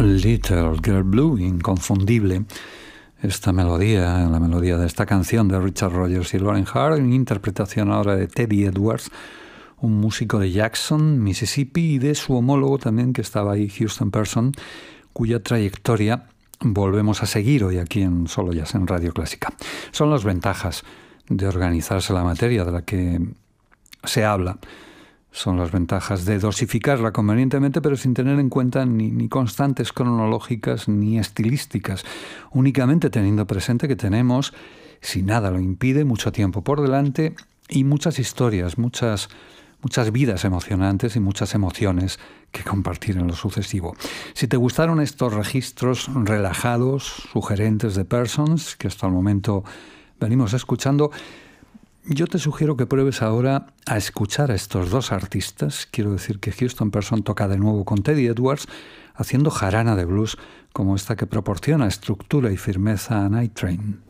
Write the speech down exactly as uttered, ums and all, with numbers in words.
Little Girl Blue, inconfundible. Esta melodía, la melodía de esta canción de Richard Rodgers y Lauren Hart, en interpretación ahora de Teddy Edwards, un músico de Jackson, Mississippi, y de su homólogo también que estaba ahí, Houston Person, cuya trayectoria volvemos a seguir hoy aquí en Solo Jazz en Radio Clásica. Son las ventajas de organizarse la materia de la que se habla. Son las ventajas de dosificarla convenientemente, pero sin tener en cuenta ni, ni constantes cronológicas ni estilísticas, únicamente teniendo presente que tenemos, si nada lo impide, mucho tiempo por delante y muchas historias, muchas, muchas vidas emocionantes y muchas emociones que compartir en lo sucesivo. Si te gustaron estos registros relajados, sugerentes de Persons, que hasta el momento venimos escuchando, yo te sugiero que pruebes ahora a escuchar a estos dos artistas. Quiero decir que Houston Person toca de nuevo con Teddy Edwards, haciendo jarana de blues como esta que proporciona estructura y firmeza a Night Train.